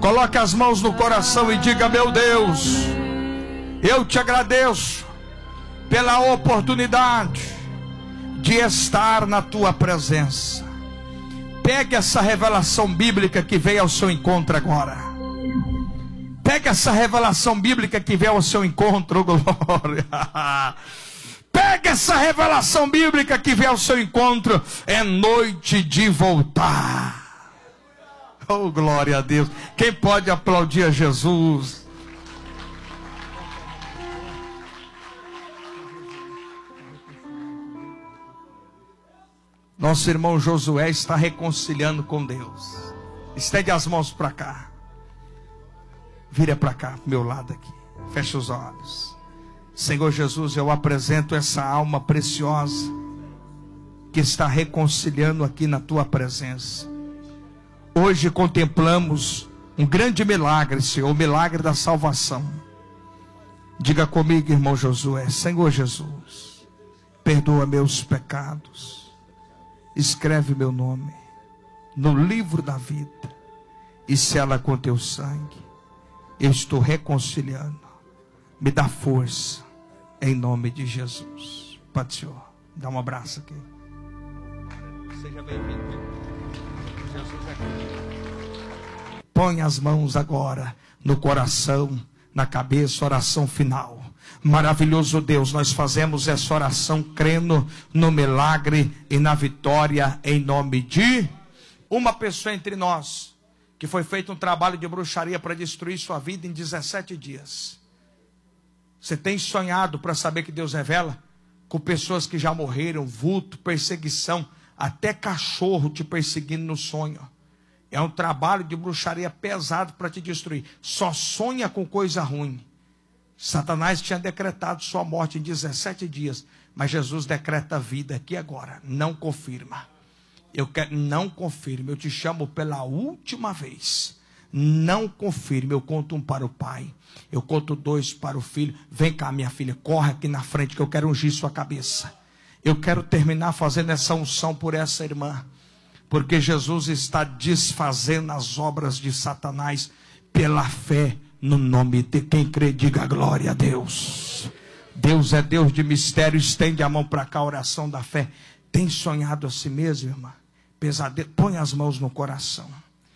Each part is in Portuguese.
Coloque as mãos no coração e diga: meu Deus, eu te agradeço pela oportunidade de estar na tua presença. Pegue essa revelação bíblica que veio ao seu encontro agora. Pegue essa revelação bíblica que veio ao seu encontro, glória. Pegue essa revelação bíblica que veio ao seu encontro. É noite de voltar. Oh, glória a Deus. Quem pode aplaudir a Jesus? Nosso irmão Josué está reconciliando com Deus. Estende as mãos para cá. Vira para cá, pro meu lado aqui. Feche os olhos. Senhor Jesus, eu apresento essa alma preciosa que está reconciliando aqui na tua presença. Hoje contemplamos um grande milagre, Senhor, o milagre da salvação. Diga comigo, irmão Josué: Senhor Jesus, perdoa meus pecados. Escreve meu nome no livro da vida e sela com teu sangue. Eu estou reconciliando. Me dá força em nome de Jesus. Pai do Senhor, dá um abraço aqui. Seja bem-vindo. Jesus é aqui. Põe as mãos agora no coração, na cabeça, oração final. Maravilhoso Deus, nós fazemos essa oração crendo no milagre e na vitória em nome de uma pessoa entre nós, que foi feito um trabalho de bruxaria para destruir sua vida em 17 dias. Você tem sonhado para saber que Deus revela? Com pessoas que já morreram, vulto, perseguição, até cachorro te perseguindo no sonho. É um trabalho de bruxaria pesado para te destruir. Só sonha com coisa ruim. Satanás tinha decretado sua morte em 17 dias, mas Jesus decreta a vida aqui agora. Não confirma. Não confirme. Eu te chamo pela última vez. Não confirme. Eu conto um para o pai. Eu conto 2 para o filho. Vem cá, minha filha. Corre aqui na frente que eu quero ungir sua cabeça. Eu quero terminar fazendo essa unção por essa irmã. Porque Jesus está desfazendo as obras de Satanás pela fé. No nome de quem crê, diga glória a Deus. Deus é Deus de mistério. Estende a mão para cá, oração da fé. Tem sonhado assim mesmo, irmã? Pesadelo. Põe as mãos no coração.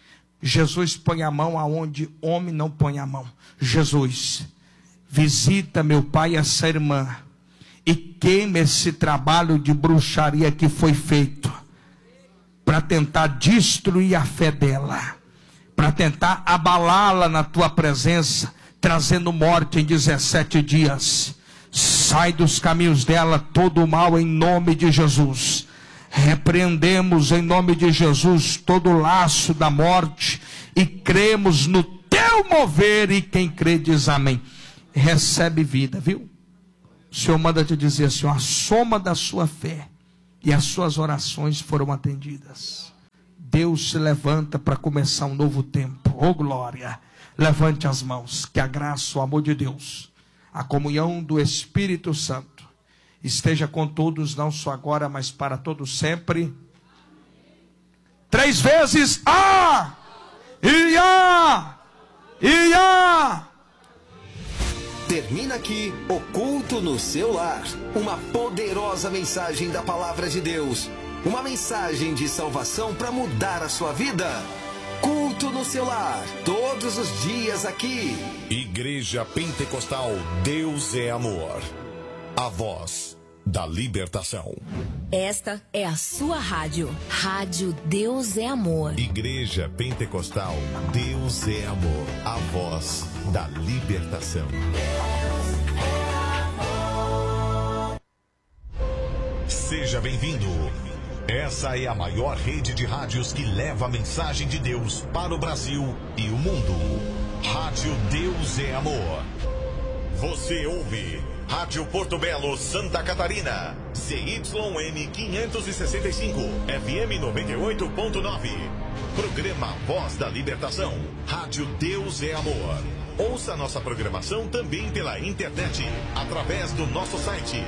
Jesus põe a mão aonde homem não põe a mão. Jesus, visita, meu pai, essa irmã e queima esse trabalho de bruxaria que foi feito para tentar destruir a fé dela, para tentar abalá-la na tua presença, trazendo morte em 17 dias. Sai dos caminhos dela todo o mal em nome de Jesus. Repreendemos em nome de Jesus todo o laço da morte e cremos no teu mover, e quem crê diz amém. Recebe vida, viu? O Senhor manda te dizer assim: a soma da sua fé e as suas orações foram atendidas. Deus se levanta para começar um novo tempo. Oh glória! Levante as mãos, que a graça, o amor de Deus, a comunhão do Espírito Santo esteja com todos, não só agora, mas para todos sempre. 3 vezes: a, e a, e a. Termina aqui o culto no seu lar. Uma poderosa mensagem da palavra de Deus. Uma mensagem de salvação para mudar a sua vida. Culto no seu lar, todos os dias aqui. Igreja Pentecostal Deus é Amor. A voz da libertação. Esta é a sua rádio. Rádio Deus é Amor. Igreja Pentecostal Deus é Amor. A voz da libertação. Seja bem-vindo. Essa é a maior rede de rádios que leva a mensagem de Deus para o Brasil e o mundo. Rádio Deus é Amor. Você ouve Rádio Porto Belo, Santa Catarina, CYN 565, FM 98.9. Programa Voz da Libertação. Rádio Deus é Amor. Ouça nossa programação também pela internet, através do nosso site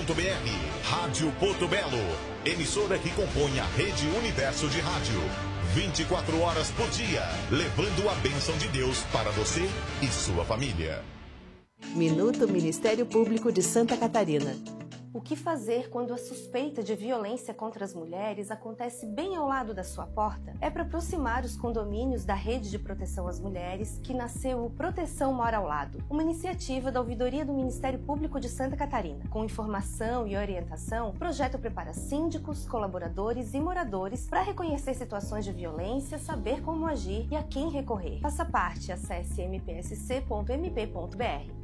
www.ipda.com.br. Rádio Porto Belo, emissora que compõe a Rede Universo de Rádio. 24 horas por dia, levando a bênção de Deus para você e sua família. Minuto Ministério Público de Santa Catarina. O que fazer quando a suspeita de violência contra as mulheres acontece bem ao lado da sua porta? É para aproximar os condomínios da Rede de Proteção às Mulheres que nasceu o Proteção Mora ao Lado, uma iniciativa da Ouvidoria do Ministério Público de Santa Catarina. Com informação e orientação, o projeto prepara síndicos, colaboradores e moradores para reconhecer situações de violência, saber como agir e a quem recorrer. Faça parte, acesse mpsc.mp.br.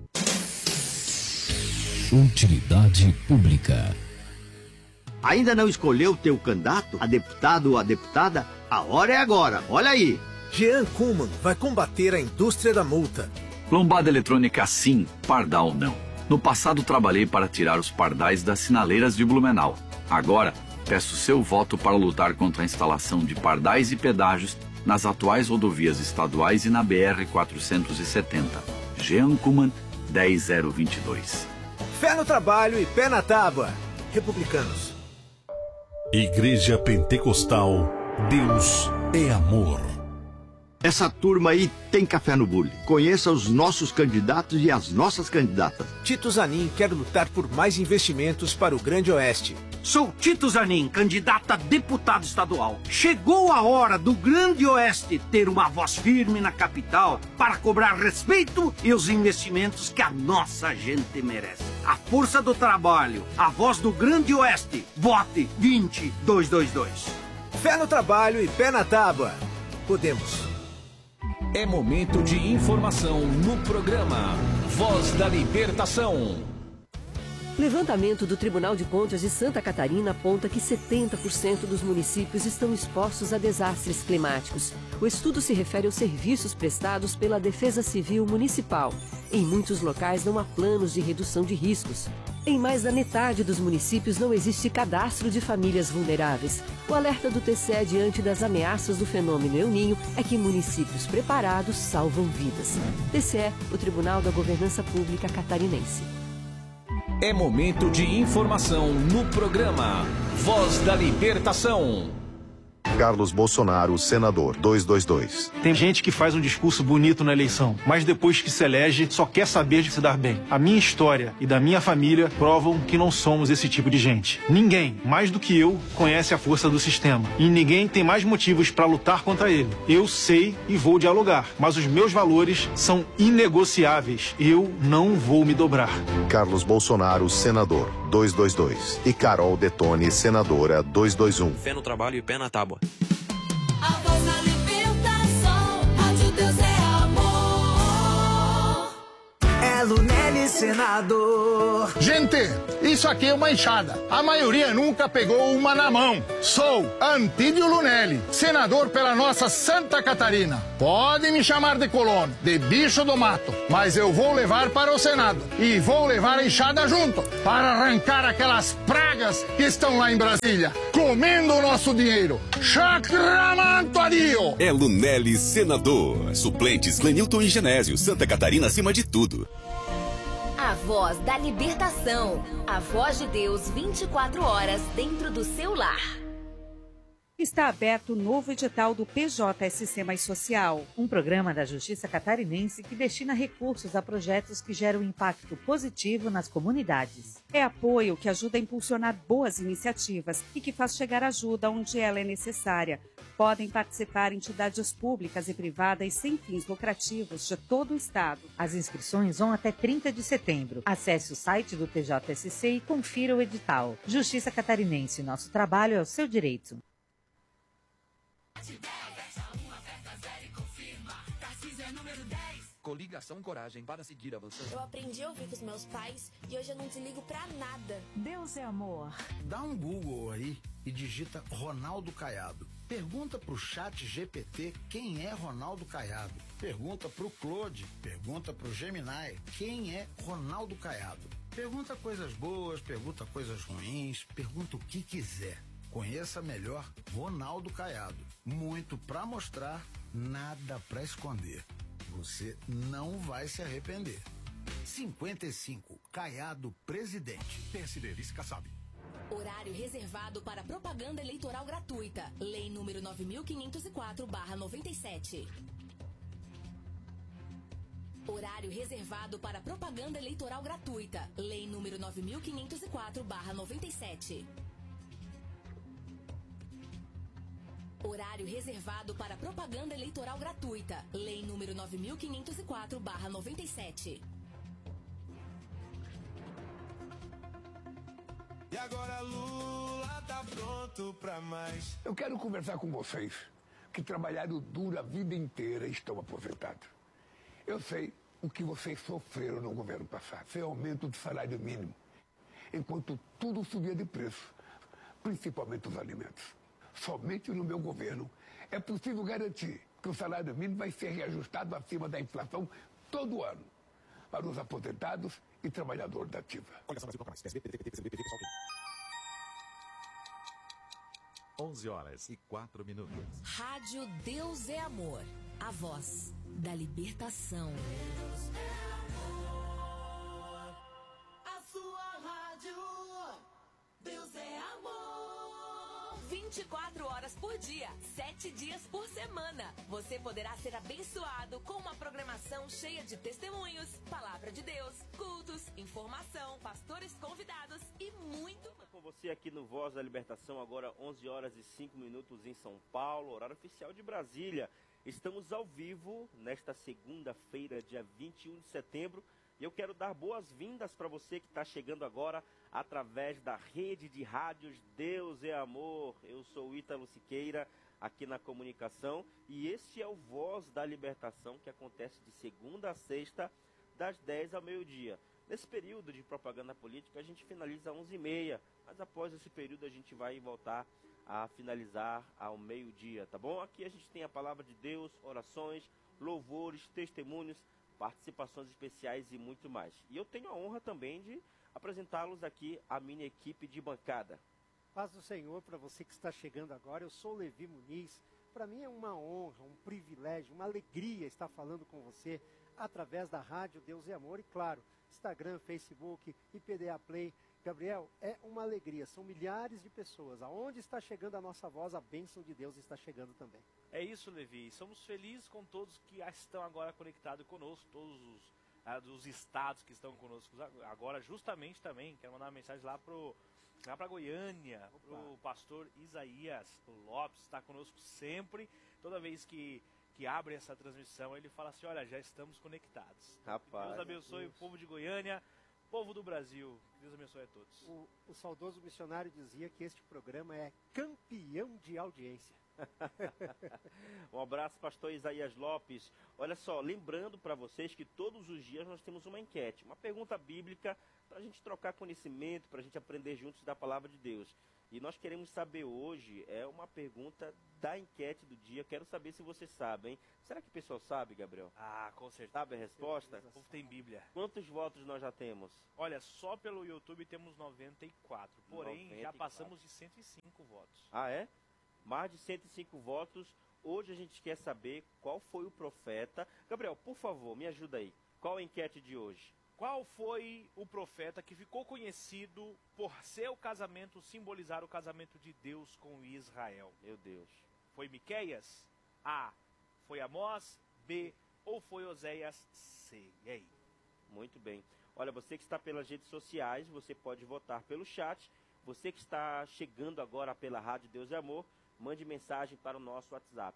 Utilidade pública. Ainda não escolheu teu candidato a deputado ou a deputada? A hora é agora, olha aí. Jean Kuhlmann vai combater a indústria da multa. Lombada eletrônica sim, pardal não. No passado trabalhei para tirar os pardais das sinaleiras de Blumenau. Agora, peço seu voto para lutar contra a instalação de pardais e pedágios nas atuais rodovias estaduais e na BR-470. Jean Kuhlmann, 10022. Fé no trabalho e pé na tábua. Republicanos. Igreja Pentecostal, Deus é amor. Essa turma aí tem café no bule. Conheça os nossos candidatos e as nossas candidatas. Tito Zanin quer lutar por mais investimentos para o Grande Oeste. Sou Tito Zanin, candidato a deputado estadual. Chegou a hora do Grande Oeste ter uma voz firme na capital para cobrar respeito e os investimentos que a nossa gente merece. A força do trabalho, a voz do Grande Oeste. Vote 20222. Fé no trabalho e pé na tábua. Podemos. É momento de informação no programa Voz da Libertação. Levantamento do Tribunal de Contas de Santa Catarina aponta que 70% dos municípios estão expostos a desastres climáticos. O estudo se refere aos serviços prestados pela Defesa Civil Municipal. Em muitos locais não há planos de redução de riscos. Em mais da metade dos municípios não existe cadastro de famílias vulneráveis. O alerta do TCE diante das ameaças do fenômeno El Niño é que municípios preparados salvam vidas. TCE, o Tribunal da Governança Pública Catarinense. É momento de informação no programa Voz da Libertação. Carlos Bolsonaro, senador, 222. Tem gente que faz um discurso bonito na eleição, mas depois que se elege, só quer saber de se dar bem. A minha história e da minha família provam que não somos esse tipo de gente. Ninguém, mais do que eu, conhece a força do sistema. E ninguém tem mais motivos para lutar contra ele. Eu sei e vou dialogar, mas os meus valores são inegociáveis. Eu não vou me dobrar. Carlos Bolsonaro, senador, 222. E Carol Detone, senadora, 221. Fé no trabalho e pé na tábua. A voz da libertação, Rádio Deus é amor. É Lunelli, senador. Gente, isso aqui é uma enxada. A maioria nunca pegou uma na mão. Sou Antídio Lunelli, senador pela nossa Santa Catarina. Podem me chamar de colono, de bicho do mato, mas eu vou levar para o Senado. E vou levar a enxada junto, para arrancar aquelas pragas que estão lá em Brasília, comendo o nosso dinheiro. Chacramantoadio! É Lunelli, senador. Suplentes Lenilton e Genésio, Santa Catarina acima de tudo. A voz da libertação. A voz de Deus 24 horas dentro do seu lar. Está aberto o novo edital do PJSC Mais Social, um programa da Justiça Catarinense que destina recursos a projetos que geram impacto positivo nas comunidades. É apoio que ajuda a impulsionar boas iniciativas e que faz chegar ajuda onde ela é necessária. Podem participar entidades públicas e privadas sem fins lucrativos de todo o estado. As inscrições vão até 30 de setembro. Acesse o site do PJSC e confira o edital. Justiça Catarinense, nosso trabalho é o seu direito. Coligação Coragem para seguir avançando. Eu aprendi a ouvir com os meus pais e hoje eu não desligo pra nada. Deus é amor. Dá um Google aí e digita Ronaldo Caiado. Pergunta pro chat GPT quem é Ronaldo Caiado. Pergunta pro Claude, pergunta pro Gemini quem é Ronaldo Caiado. Pergunta coisas boas, pergunta coisas ruins, pergunta o que quiser. Conheça melhor Ronaldo Caiado. Muito pra mostrar, nada pra esconder. Você não vai se arrepender. 55, Caiado presidente. PSD, vice Kassab. Horário reservado para propaganda eleitoral gratuita. Lei número 9504/97. Horário reservado para propaganda eleitoral gratuita. Lei número 9504/97. Horário reservado para propaganda eleitoral gratuita. Lei número 9504/97. E agora Lula tá pronto pra mais. Eu quero conversar com vocês que trabalharam duro a vida inteira e estão aposentados. Eu sei o que vocês sofreram no governo passado. Sem aumento do salário mínimo. Enquanto tudo subia de preço, principalmente os alimentos. Somente no meu governo é possível garantir que o salário mínimo vai ser reajustado acima da inflação todo ano para os aposentados e trabalhadores da ativa. 11h04. Rádio Deus é Amor. A voz da libertação. A sua rádio. Deus é amor. 24 horas por dia, 7 dias por semana. Você poderá ser abençoado com uma programação cheia de testemunhos, palavra de Deus, cultos, informação, pastores convidados e muito mais. Com você aqui no Voz da Libertação, agora 11h05 em São Paulo, horário oficial de Brasília. Estamos ao vivo nesta segunda-feira, dia 21 de setembro. E eu quero dar boas-vindas para você que está chegando agora através da rede de rádios Deus é Amor. Eu sou o Ítalo Siqueira, aqui na comunicação. E este é o Voz da Libertação, que acontece de segunda a sexta, das 10 ao meio-dia. Nesse período de propaganda política, a gente finaliza às 11h30. Mas após esse período, a gente vai voltar a finalizar ao meio-dia, tá bom? Aqui a gente tem a palavra de Deus, orações, louvores, testemunhos, participações especiais e muito mais. E eu tenho a honra também de apresentá-los aqui, a minha equipe de bancada. Paz do Senhor para você que está chegando agora. Eu sou Levi Muniz. Para mim é uma honra, um privilégio, uma alegria estar falando com você através da Rádio Deus é Amor e, claro, Instagram, Facebook, IPDA Play. Gabriel, é uma alegria, são milhares de pessoas. Aonde está chegando a nossa voz, a bênção de Deus está chegando também. É isso, Levi. Somos felizes com todos que estão agora conectados conosco, todos os estados que estão conosco agora, justamente também. Quero mandar uma mensagem lá para Goiânia, para o pastor Isaías Lopes, está conosco sempre. Toda vez que abre essa transmissão, ele fala assim: olha, já estamos conectados. Rapaz, Deus abençoe o povo de Goiânia, povo do Brasil. Deus abençoe a todos. O saudoso missionário dizia que este programa é campeão de audiência. Um abraço, pastor Isaías Lopes. Olha só, lembrando para vocês que todos os dias nós temos uma enquete, uma pergunta bíblica para a gente trocar conhecimento, para a gente aprender juntos da palavra de Deus. E nós queremos saber hoje, é uma pergunta da enquete do dia. Quero saber se você sabe, hein? Será que o pessoal sabe, Gabriel? Ah, com certeza. Sabe a resposta? O povo tem Bíblia. Quantos votos nós já temos? Olha, só pelo YouTube temos 94. Porém, 94. já passamos de 105 votos. Ah, é? Mais de 105 votos. Hoje a gente quer saber qual foi o profeta. Gabriel, por favor, me ajuda aí. Qual a enquete de hoje? Qual foi o profeta que ficou conhecido por seu casamento simbolizar o casamento de Deus com Israel? Meu Deus. Foi Miqueias? A. Foi Amós? B. Ou foi Oséias? C. E aí? Muito bem. Olha, você que está pelas redes sociais, você pode votar pelo chat. Você que está chegando agora pela Rádio Deus é Amor, mande mensagem para o nosso WhatsApp.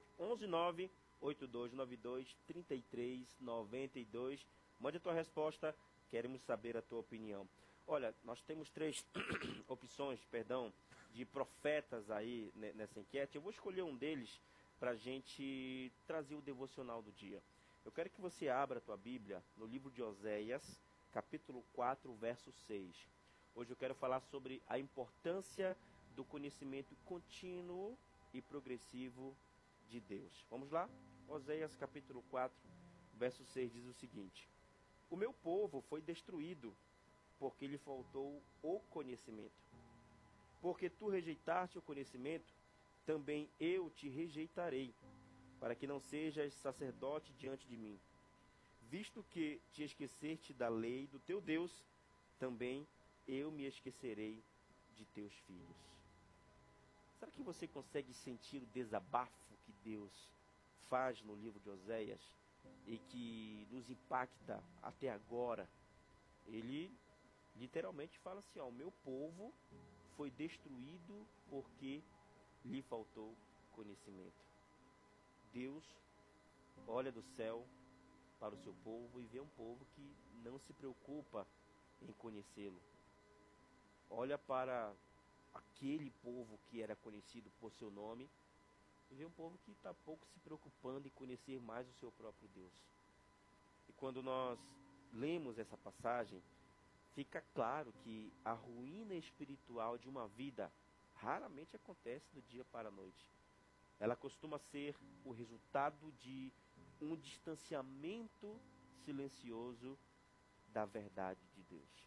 119-8292-3392. Mande a tua resposta. Queremos saber a tua opinião. Olha, nós temos 3 opções, de profetas aí nessa enquete. Eu vou escolher um deles para a gente trazer o devocional do dia. Eu quero que você abra a tua Bíblia no livro de Oséias, capítulo 4, verso 6. Hoje eu quero falar sobre a importância do conhecimento contínuo e progressivo de Deus. Vamos lá? Oséias, capítulo 4, verso 6 diz o seguinte: o meu povo foi destruído, porque lhe faltou o conhecimento. Porque tu rejeitaste o conhecimento, também eu te rejeitarei, para que não sejas sacerdote diante de mim. Visto que te esqueceste da lei do teu Deus, também eu me esquecerei de teus filhos? Será que você consegue sentir o desabafo que Deus faz no livro de Oséias e que nos impacta até agora? Ele literalmente fala assim, ó, o meu povo foi destruído porque lhe faltou conhecimento. Deus olha do céu para o seu povo e vê um povo que não se preocupa em conhecê-lo. Olha para aquele povo que era conhecido por seu nome e vê um povo que está pouco se preocupando em conhecer mais o seu próprio Deus. E quando nós lemos essa passagem, fica claro que a ruína espiritual de uma vida raramente acontece do dia para a noite. Ela costuma ser o resultado de um distanciamento silencioso da verdade de Deus.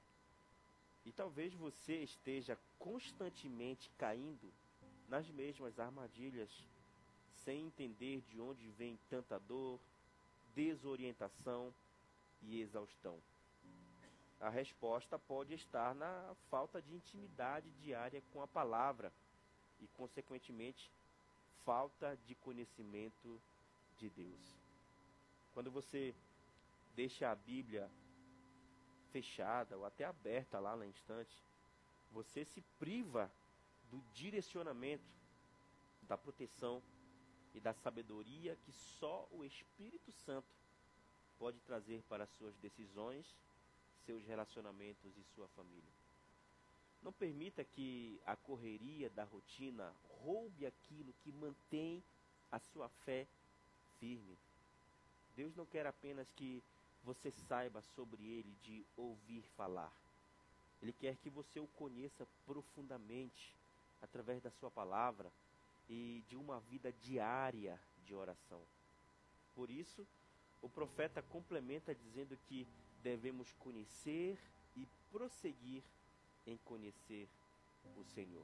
E talvez você esteja constantemente caindo nas mesmas armadilhas, sem entender de onde vem tanta dor, desorientação e exaustão. A resposta pode estar na falta de intimidade diária com a palavra e, consequentemente, falta de conhecimento de Deus. Quando você deixa a Bíblia fechada ou até aberta lá na estante, você se priva do direcionamento, da proteção e da sabedoria que só o Espírito Santo pode trazer para as suas decisões, seus relacionamentos e sua família. Não permita que a correria da rotina roube aquilo que mantém a sua fé firme. Deus não quer apenas que você saiba sobre Ele de ouvir falar. Ele quer que você o conheça profundamente através da sua palavra e de uma vida diária de oração. Por isso, o profeta complementa dizendo que devemos conhecer e prosseguir em conhecer o Senhor.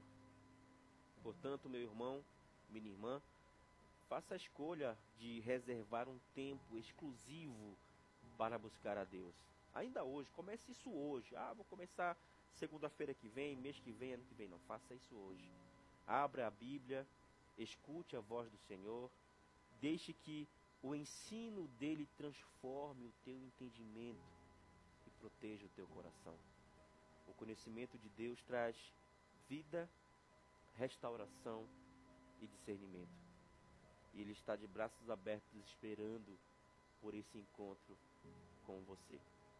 Portanto, meu irmão, minha irmã, faça a escolha de reservar um tempo exclusivo para buscar a Deus. Ainda hoje, comece isso hoje. Vou começar segunda-feira que vem, mês que vem, ano que vem. Não, faça isso hoje. Abra a Bíblia, escute a voz do Senhor, deixe que o ensino dele transforme o teu entendimento e proteja o teu coração. O conhecimento de Deus traz vida, restauração e discernimento. E Ele está de braços abertos esperando por esse encontro com você.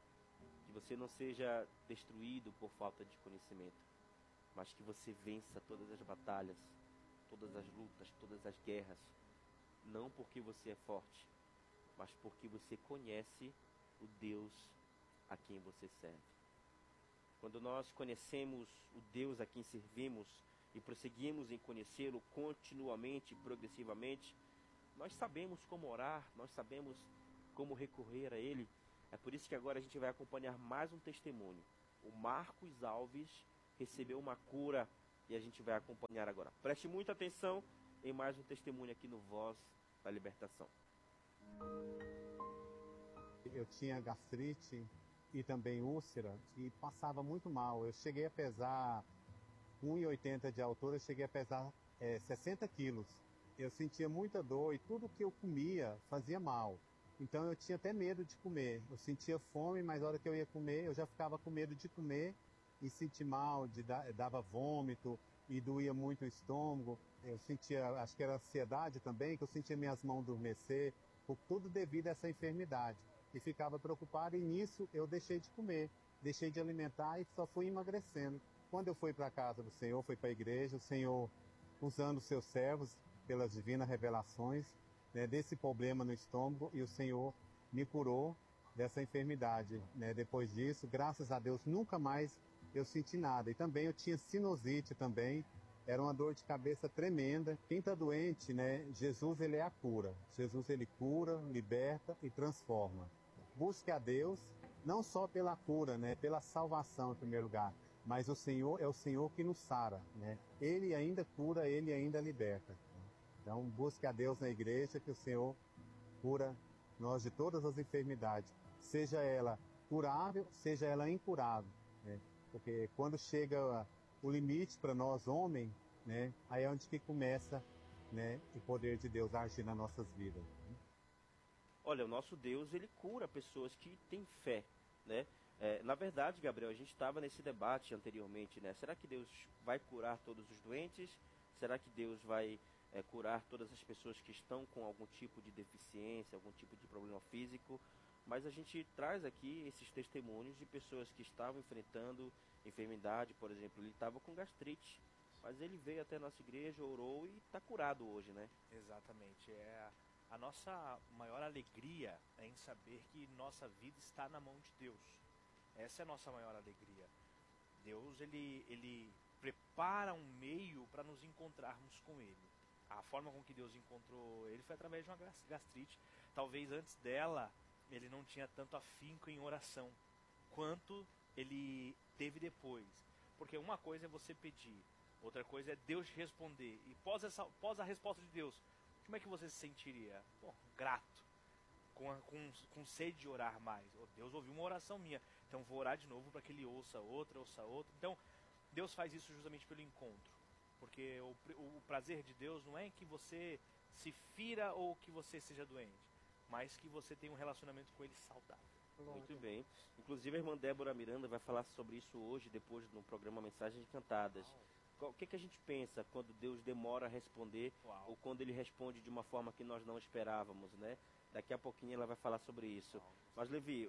Que você não seja destruído por falta de conhecimento, mas que você vença todas as batalhas, todas as lutas, todas as guerras, não porque você é forte, mas porque você conhece o Deus a quem você serve. Quando nós conhecemos o Deus a quem servimos e prosseguimos em conhecê-lo continuamente, progressivamente, nós sabemos como orar, nós sabemos como recorrer a Ele. É por isso que agora a gente vai acompanhar mais um testemunho. O Marcos Alves recebeu uma cura e a gente vai acompanhar agora. Preste muita atenção em mais um testemunho aqui no Voz da Libertação. Eu tinha gastrite e também úlcera e passava muito mal. Eu cheguei a pesar 1,80 de altura, eu cheguei a pesar 60 quilos. Eu sentia muita dor e tudo que eu comia fazia mal. Então eu tinha até medo de comer. Eu sentia fome, mas na hora que eu ia comer, eu já ficava com medo de comer e sentir mal, dava vômito e doía muito o estômago. Eu sentia, acho que era ansiedade também, que eu sentia minhas mãos adormecer, tudo devido a essa enfermidade. E ficava preocupado e nisso eu deixei de comer, deixei de alimentar e só fui emagrecendo. Quando eu fui para a casa do Senhor, fui para a igreja, o Senhor usando os seus servos pelas divinas revelações, né, desse problema no estômago, e o Senhor me curou dessa enfermidade. Né? Depois disso, graças a Deus, nunca mais eu senti nada. E também eu tinha sinusite também, era uma dor de cabeça tremenda. Quem está doente, né, Jesus ele é a cura. Jesus ele cura, liberta e transforma. Busque a Deus, não só pela cura, né, pela salvação em primeiro lugar, mas o Senhor é o Senhor que nos sara. Né? Ele ainda cura, Ele ainda liberta. Então, busque a Deus na igreja, que o Senhor cura nós de todas as enfermidades, seja ela curável, seja ela incurável. Né? Porque quando chega o limite para nós, homens, né? Aí é onde que começa, né, o poder de Deus a agir nas nossas vidas. Olha, o nosso Deus, ele cura pessoas que têm fé, né? Na verdade, Gabriel, a gente estava nesse debate anteriormente, né? Será que Deus vai curar todos os doentes? Será que Deus vai curar todas as pessoas que estão com algum tipo de deficiência, algum tipo de problema físico? Mas a gente traz aqui esses testemunhos de pessoas que estavam enfrentando enfermidade, por exemplo, ele estava com gastrite, mas ele veio até a nossa igreja, orou e está curado hoje, né? Exatamente. A nossa maior alegria é em saber que nossa vida está na mão de Deus. Essa é a nossa maior alegria. Deus, ele prepara um meio para nos encontrarmos com Ele. A forma com que Deus encontrou Ele foi através de uma gastrite. Talvez antes dela, ele não tinha tanto afinco em oração, quanto ele teve depois. Porque uma coisa é você pedir, outra coisa é Deus te responder. E pós a resposta de Deus, como é que você se sentiria? Bom, grato, com sede de orar mais. Deus ouviu uma oração minha, então vou orar de novo para que ele ouça outra. Então, Deus faz isso justamente pelo encontro. Porque o prazer de Deus não é que você se fira ou que você seja doente, mas que você tenha um relacionamento com Ele saudável. Muito bem. Inclusive a irmã Débora Miranda vai falar sobre isso hoje, depois no programa Mensagens Cantadas. O que a gente pensa quando Deus demora a responder, ou quando Ele responde de uma forma que nós não esperávamos, né? Daqui a pouquinho ela vai falar sobre isso. Mas, Levi,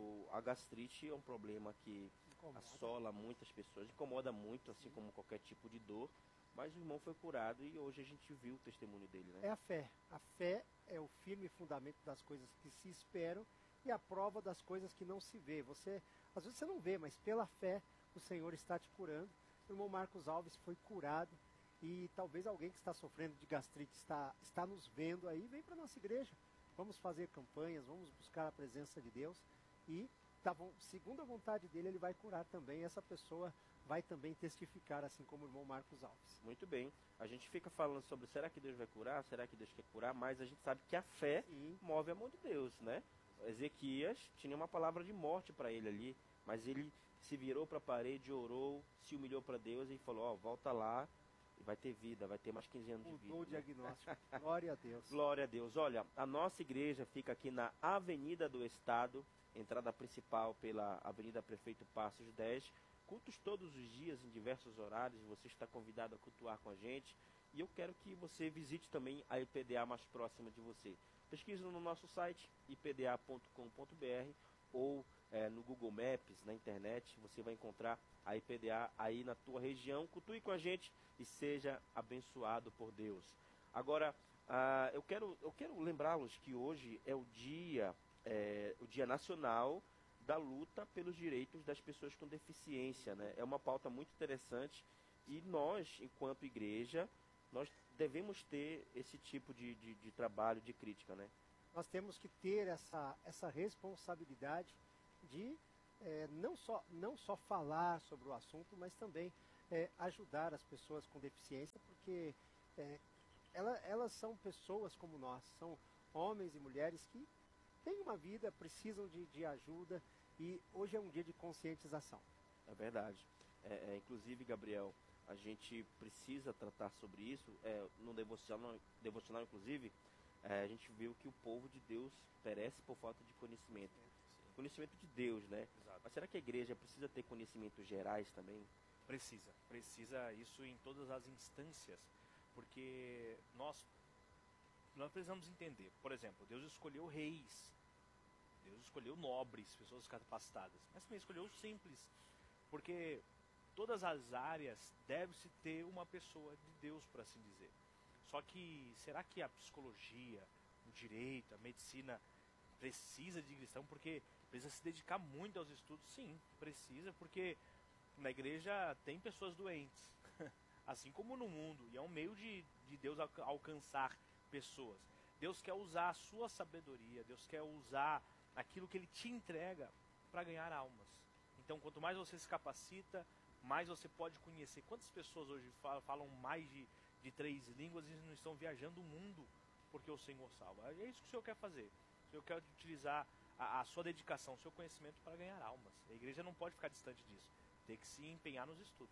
a gastrite é um problema que assola muitas pessoas, incomoda muito, assim como qualquer tipo de dor. Mas o irmão foi curado e hoje a gente viu o testemunho dele, né? É a fé. A fé é o firme fundamento das coisas que se esperam e a prova das coisas que não se vê. Às vezes você não vê, mas pela fé o Senhor está te curando. O irmão Marcos Alves foi curado e talvez alguém que está sofrendo de gastrite está nos vendo aí, vem para a nossa igreja. Vamos fazer campanhas, vamos buscar a presença de Deus e, segundo a vontade dele, ele vai curar também. Essa pessoa vai também testificar, assim como o irmão Marcos Alves. Muito bem. A gente fica falando sobre será que Deus vai curar, será que Deus quer curar, mas a gente sabe que a fé move a mão de Deus, né? Ezequias tinha uma palavra de morte para ele ali, mas ele se virou para a parede, orou, se humilhou para Deus e falou, volta lá e vai ter vida, vai ter mais 15 anos de vida. Mudou o diagnóstico. Glória a Deus. Glória a Deus. Olha, a nossa igreja fica aqui na Avenida do Estado, entrada principal pela Avenida Prefeito Passos 10, cultos todos os dias, em diversos horários, você está convidado a cultuar com a gente. E eu quero que você visite também a IPDA mais próxima de você. Pesquise no nosso site, ipda.com.br, ou no Google Maps, na internet, você vai encontrar a IPDA aí na tua região. Cultue com a gente e seja abençoado por Deus. Agora, eu quero lembrá-los que hoje é o Dia Nacional da luta pelos direitos das pessoas com deficiência, né? É uma pauta muito interessante e nós, enquanto igreja, nós devemos ter esse tipo de trabalho, de crítica, né? Nós temos que ter essa responsabilidade de não só falar sobre o assunto, mas também ajudar as pessoas com deficiência, porque elas são pessoas como nós, são homens e mulheres que têm uma vida, precisam de ajuda, e hoje é um dia de conscientização. É verdade. Inclusive, Gabriel, a gente precisa tratar sobre isso. No devocional, inclusive, a gente viu que o povo de Deus perece por falta de conhecimento. Conhecimento de Deus, né? Exato. Mas será que a igreja precisa ter conhecimentos gerais também? Precisa isso em todas as instâncias, porque nós precisamos entender. Por exemplo, Deus escolheu reis, Deus escolheu nobres, pessoas capacitadas, mas também escolheu os simples, porque todas as áreas deve-se ter uma pessoa de Deus, por assim dizer. Só que, será que a psicologia, o direito, a medicina precisa de cristão? Porque precisa se dedicar muito aos estudos? Sim, precisa, porque na igreja tem pessoas doentes, assim como no mundo, e é um meio de Deus alcançar pessoas. Deus quer usar a sua sabedoria, Deus quer usar aquilo que Ele te entrega para ganhar almas. Então, quanto mais você se capacita, mais você pode conhecer. Quantas pessoas hoje falam mais de 3 línguas e não estão viajando o mundo porque o Senhor salva? É isso que o Senhor quer fazer. O Senhor quer utilizar a sua dedicação, o seu conhecimento para ganhar almas. A igreja não pode ficar distante disso. Tem que se empenhar nos estudos.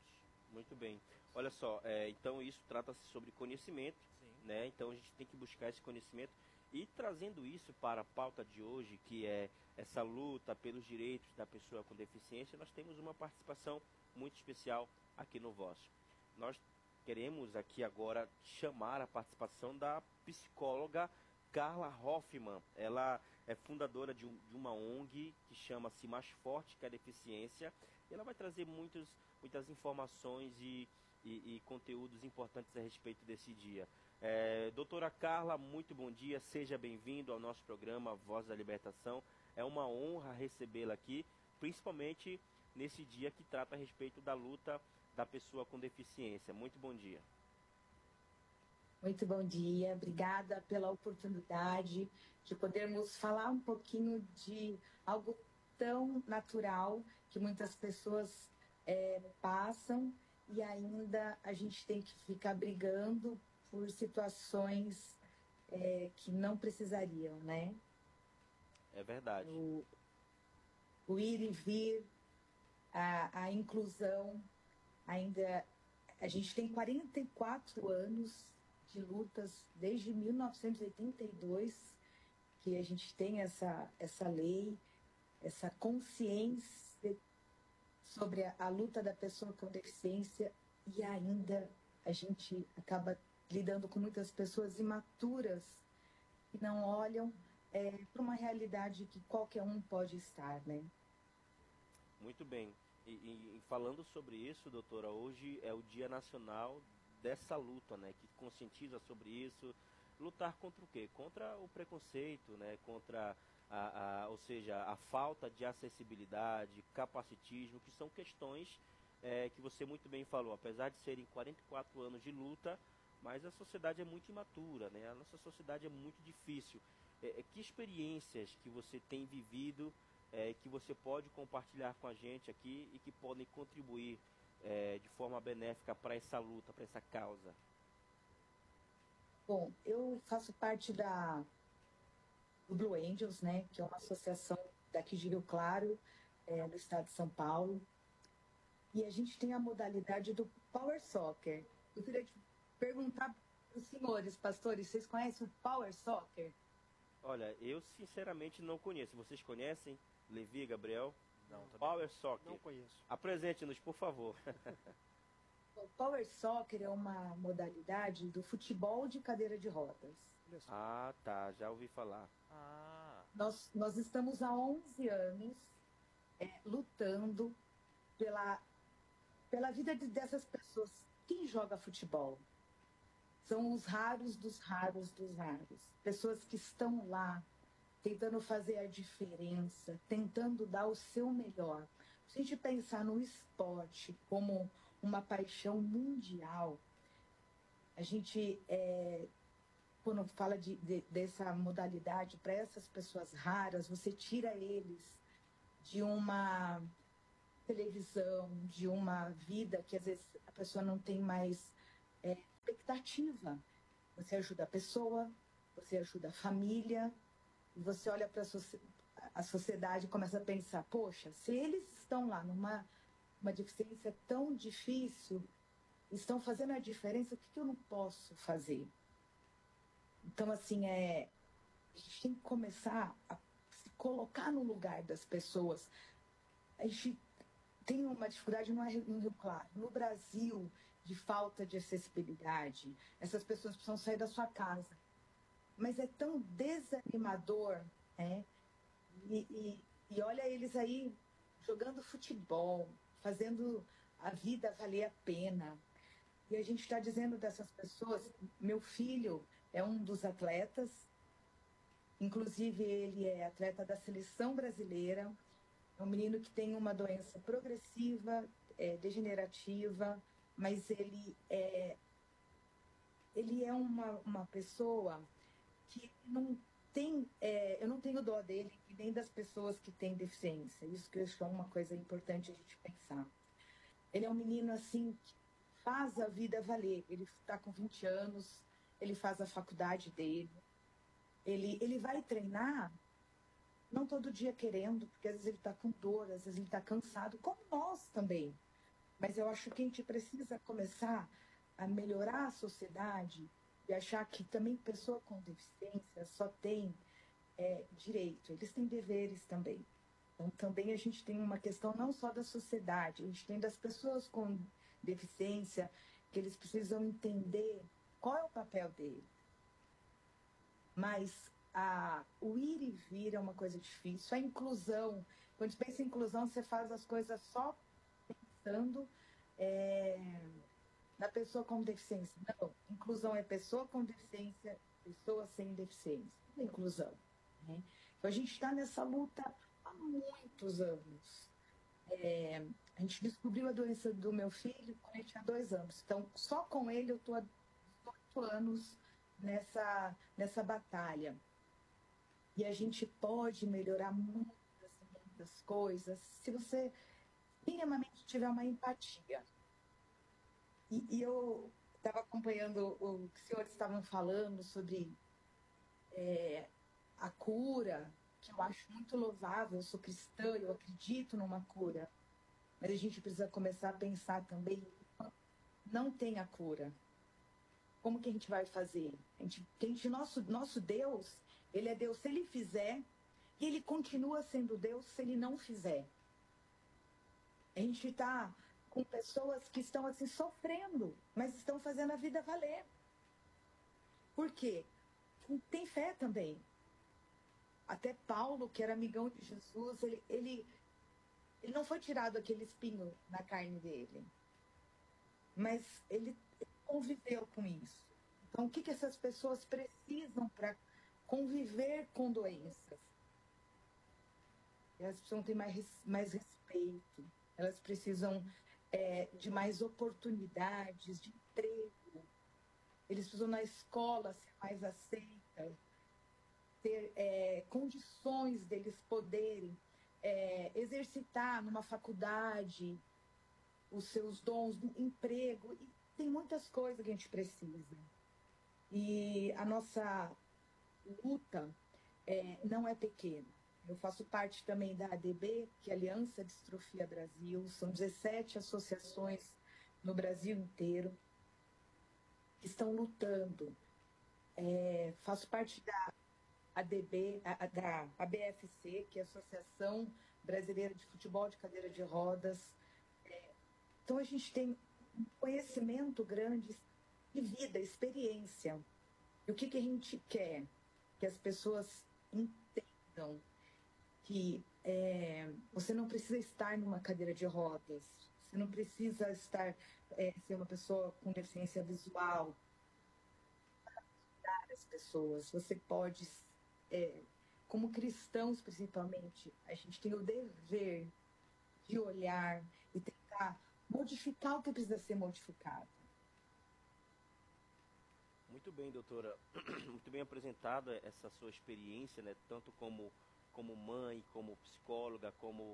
Muito bem. Olha só, então isso trata-se sobre conhecimento, né? Então a gente tem que buscar esse conhecimento e trazendo isso para a pauta de hoje, que é essa luta pelos direitos da pessoa com deficiência, nós temos uma participação muito especial aqui no Voz. Nós queremos aqui agora chamar a participação da psicóloga Carla Hoffman. Ela é fundadora de uma ONG que chama-se Mais Forte que a Deficiência. E ela vai trazer muitas informações e conteúdos importantes a respeito desse dia. Doutora Carla, muito bom dia, seja bem-vindo ao nosso programa Voz da Libertação. É uma honra recebê-la aqui, principalmente nesse dia que trata a respeito da luta da pessoa com deficiência. Muito bom dia. Muito bom dia, obrigada pela oportunidade de podermos falar um pouquinho de algo tão natural que muitas pessoas passam e ainda a gente tem que ficar brigando por situações que não precisariam, né? É verdade. O ir e vir, a inclusão, ainda a gente tem 44 anos de lutas desde 1982 que a gente tem essa lei, essa consciência sobre a luta da pessoa com deficiência e ainda a gente acaba lidando com muitas pessoas imaturas que não olham para uma realidade que qualquer um pode estar, né? Muito bem. E falando sobre isso, doutora, hoje é o Dia Nacional dessa luta, né? Que conscientiza sobre isso. Lutar contra o quê? Contra o preconceito, né? Contra ou seja, a falta de acessibilidade, capacitismo, que são questões que você muito bem falou. Apesar de serem 44 anos de luta, mas a sociedade é muito imatura, né? A nossa sociedade é muito difícil. Que experiências que você tem vivido, que você pode compartilhar com a gente aqui e que podem contribuir de forma benéfica para essa luta, para essa causa? Bom, eu faço parte do Blue Angels, né, que é uma associação daqui de Rio Claro, no estado de São Paulo. E a gente tem a modalidade do Power Soccer. Eu queria te perguntar para os senhores, pastores, vocês conhecem o Power Soccer? Olha, eu sinceramente não conheço. Vocês conhecem? Levi, Gabriel? Não, também Power Soccer. Não conheço. Apresente-nos, por favor. O Power Soccer é uma modalidade do futebol de cadeira de rodas. Ah, tá. Já ouvi falar. Nós estamos há 11 anos lutando pela vida dessas pessoas. Quem joga futebol? São os raros dos raros dos raros. Pessoas que estão lá tentando fazer a diferença, tentando dar o seu melhor. Se a gente pensar no esporte como uma paixão mundial, a gente, quando fala dessa modalidade para essas pessoas raras, você tira eles de uma televisão, de uma vida que às vezes a pessoa não tem mais expectativa. Você ajuda a pessoa, você ajuda a família, e você olha para a sociedade e começa a pensar, poxa, se eles estão lá numa deficiência tão difícil, estão fazendo a diferença, o que eu não posso fazer? Então, assim, a gente tem que começar a se colocar no lugar das pessoas. A gente tem uma dificuldade no Rio Claro, no Brasil, de falta de acessibilidade. Essas pessoas precisam sair da sua casa. Mas é tão desanimador, né? E olha eles aí jogando futebol, fazendo a vida valer a pena. E a gente está dizendo dessas pessoas, meu filho é um dos atletas, inclusive ele é atleta da seleção brasileira, é um menino que tem uma doença progressiva, degenerativa, mas ele é uma pessoa que não tem, eu não tenho dó dele e nem das pessoas que têm deficiência. Isso que eu acho uma coisa importante a gente pensar. Ele é um menino assim que faz a vida valer. Ele está com 20 anos, ele faz a faculdade dele, ele vai treinar, não todo dia querendo, porque às vezes ele está com dor, às vezes ele está cansado, como nós também. Mas eu acho que a gente precisa começar a melhorar a sociedade e achar que também pessoa com deficiência só tem direito, eles têm deveres também. Então, também a gente tem uma questão não só da sociedade, a gente tem das pessoas com deficiência, que eles precisam entender qual é o papel deles. Mas o ir e vir é uma coisa difícil. A inclusão, quando você pensa em inclusão, você faz as coisas só pensando na pessoa com deficiência. Não, inclusão é pessoa com deficiência, pessoa sem deficiência. É inclusão. Né? Então, a gente está nessa luta há muitos anos. A gente descobriu a doença do meu filho quando ele tinha 2 anos. Então, só com ele eu estou há 18 anos nessa batalha. E a gente pode melhorar muitas coisas se você minimamente tiver uma empatia. E eu estava acompanhando o que os senhores estavam falando sobre a cura, que eu acho muito louvável. Eu sou cristã, eu acredito numa cura. Mas a gente precisa começar a pensar também, não tem a cura. Como que a gente vai fazer? Nosso Deus, ele é Deus se ele fizer, e ele continua sendo Deus se ele não fizer. A gente está com pessoas que estão assim sofrendo, mas estão fazendo a vida valer. Por quê? Tem fé também. Até Paulo, que era amigão de Jesus, ele não foi tirado aquele espinho na carne dele. Mas ele conviveu com isso. Então, o que essas pessoas precisam para conviver com doenças? Elas precisam ter mais respeito. Elas precisam de mais oportunidades de emprego. Eles precisam na escola ser mais aceitas, ter condições deles poderem exercitar numa faculdade os seus dons, do emprego. E tem muitas coisas que a gente precisa. E a nossa luta não é pequena. Eu faço parte também da ADB, que é a Aliança Distrofia Brasil. São 17 associações no Brasil inteiro que estão lutando. Faço parte da ADB, da ABFC, que é a Associação Brasileira de Futebol de Cadeira de Rodas. Então, a gente tem um conhecimento grande de vida, experiência. E o que a gente quer? Que as pessoas entendam que você não precisa estar numa cadeira de rodas, você não precisa ser uma pessoa com deficiência visual para ajudar as pessoas. Você pode, como cristãos principalmente, a gente tem o dever de olhar e tentar modificar o que precisa ser modificado. Muito bem, doutora. Muito bem apresentada essa sua experiência, né? Tanto como mãe, como psicóloga, como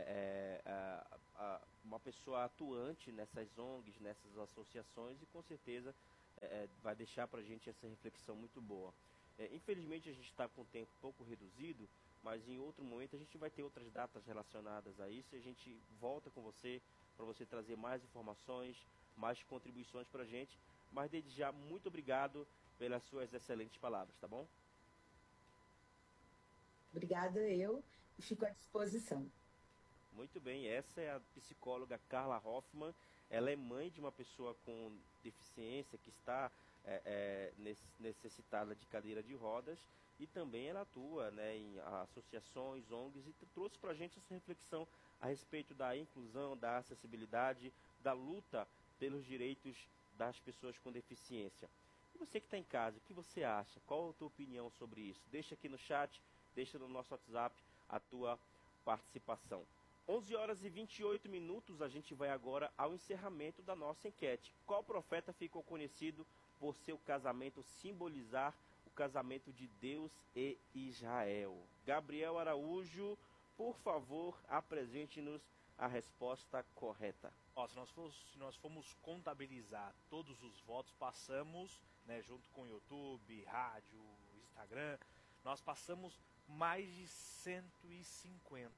uma pessoa atuante nessas ONGs, nessas associações, e com certeza vai deixar para a gente essa reflexão muito boa. Infelizmente a gente está com o tempo um pouco reduzido, mas em outro momento a gente vai ter outras datas relacionadas a isso, e a gente volta com você para você trazer mais informações, mais contribuições para a gente. Mas desde já, muito obrigado pelas suas excelentes palavras, tá bom? Obrigada, eu fico à disposição. Muito bem, essa é a psicóloga Carla Hoffman. Ela é mãe de uma pessoa com deficiência que está necessitada de cadeira de rodas, e também ela atua, né, em associações, ONGs, e trouxe para a gente essa reflexão a respeito da inclusão, da acessibilidade, da luta pelos direitos das pessoas com deficiência. E você que está em casa, o que você acha? Qual a tua opinião sobre isso? Deixa aqui no chat, deixa no nosso WhatsApp a tua participação. 11h28, a gente vai agora ao encerramento da nossa enquete. Qual profeta ficou conhecido por seu casamento simbolizar o casamento de Deus e Israel? Gabriel Araújo, por favor, apresente-nos a resposta correta. Se nós formos contabilizar todos os votos, passamos, né, junto com o YouTube, rádio, Instagram, nós passamos mais de 150.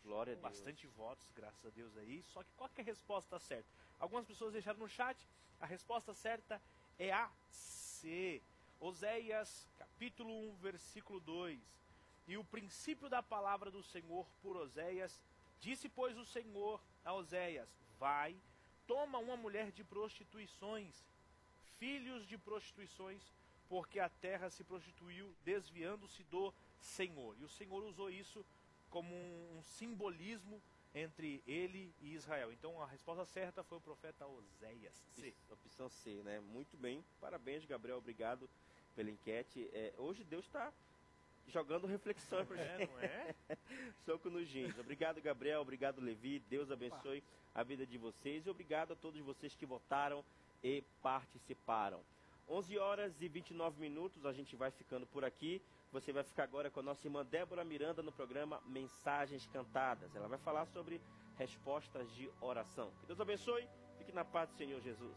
Glória a Deus. Bastante votos, graças a Deus aí. Só que qual que é a resposta certa? Algumas pessoas deixaram no chat. A resposta certa é a C. Oséias, capítulo 1, versículo 2. E o princípio da palavra do Senhor por Oséias, disse, pois, o Senhor a Oséias, vai, toma uma mulher de prostituições, filhos de prostituições, porque a terra se prostituiu, desviando-se do Senhor. E o Senhor usou isso como um simbolismo entre ele e Israel. Então a resposta certa foi o profeta Oséias. C. Opção C, né? Muito bem. Parabéns, Gabriel. Obrigado pela enquete. Hoje Deus está jogando reflexão pra gente. Não é? Soco nos jeans. Obrigado, Gabriel. Obrigado, Levi. Deus abençoe a vida de vocês. E obrigado a todos vocês que votaram e participaram. 11 horas e 29 minutos. A gente vai ficando por aqui. Você vai ficar agora com a nossa irmã Débora Miranda no programa Mensagens Cantadas. Ela vai falar sobre respostas de oração. Que Deus abençoe. Fique na paz do Senhor Jesus.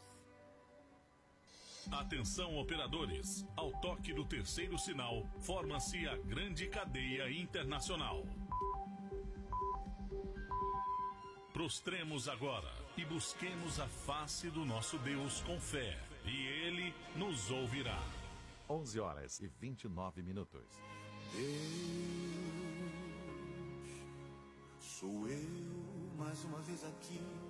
Atenção, operadores. Ao toque do terceiro sinal, forma-se a grande cadeia internacional. Prostremos agora e busquemos a face do nosso Deus com fé, e Ele nos ouvirá. 11 horas e 29 minutos. Deus, sou eu mais uma vez aqui